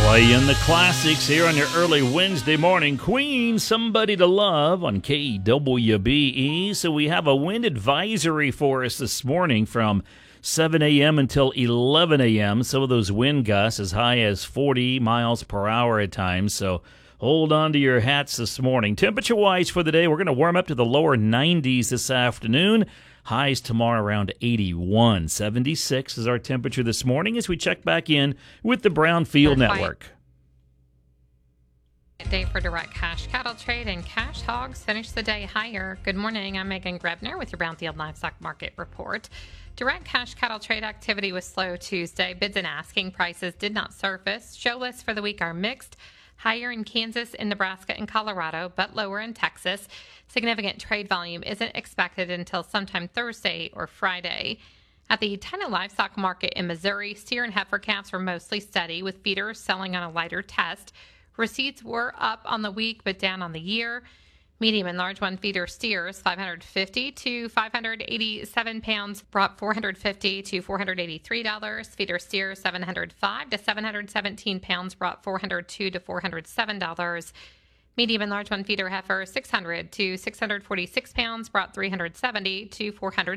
Playing the classics here on your early Wednesday morning. Queen, Somebody to Love on KWBE. So we have a wind advisory for us this morning from 7 a.m. until 11 a.m. Some of those wind gusts as high as 40 miles per hour at times. So hold on to your hats this morning. Temperature-wise for the day, we're going to warm up to the lower 90s this afternoon. Highs tomorrow around 81. 76 is our temperature this morning as we check back in with the Brownfield Network. Day for direct cash cattle trade, and cash hogs finished the day higher. Good morning. I'm Megan Grebner with your Brownfield Livestock Market Report. Direct cash cattle trade activity was slow Tuesday. Bids and asking prices did not surface. Show lists for the week are mixed. Higher in Kansas, in Nebraska, and Colorado, but lower in Texas. Significant trade volume isn't expected until sometime Thursday or Friday. At the China livestock market in Missouri, steer and heifer calves were mostly steady, with feeders selling on a lighter test. Receipts were up on the week, but down on the year. Medium and large one feeder steers, 550 to 587 pounds, brought $450 to $483. Feeder steers, 705 to 717 pounds, brought $402 to $407. Medium and large one feeder heifer, 600 to 646 pounds, brought $370 to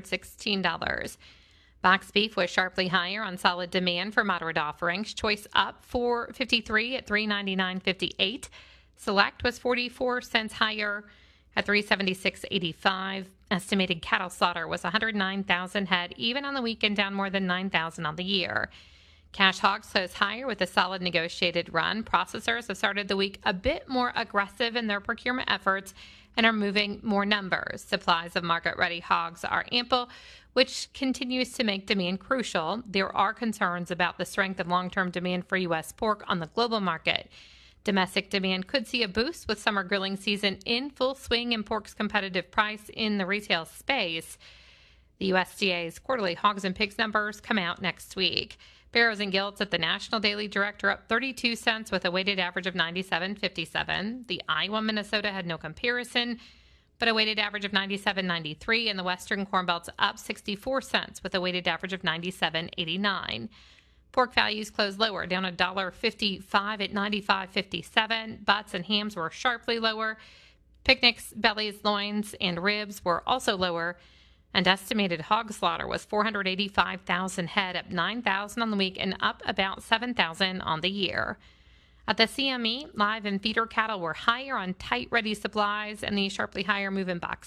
$416. Box beef was sharply higher on solid demand for moderate offerings. Choice up $4.53 at $399.58. Select was 44 cents higher at $376.85. Estimated cattle slaughter was 109,000 head, even on the weekend, down more than 9,000 on the year. Cash hogs closed higher with a solid negotiated run. Processors have started the week a bit more aggressive in their procurement efforts and are moving more numbers. Supplies of market-ready hogs are ample, which continues to make demand crucial. There are concerns about the strength of long-term demand for U.S. pork on the global market. Domestic demand could see a boost with summer grilling season in full swing and pork's competitive price in the retail space. The USDA's quarterly hogs and pigs numbers come out next week. Barrows and Gilts at the National Daily Direct are up 32 cents with a weighted average of 97.57. The Iowa Minnesota had no comparison, but a weighted average of 97.93, and the Western Corn Belt's up 64 cents with a weighted average of 97.89. Pork values closed lower, down $1.55 at $95.57. Butts and hams were sharply lower. Picnics, bellies, loins, and ribs were also lower. And estimated hog slaughter was 485,000 head, up 9,000 on the week and up about 7,000 on the year. At the CME, live and feeder cattle were higher on tight, ready supplies, and the sharply higher move-in box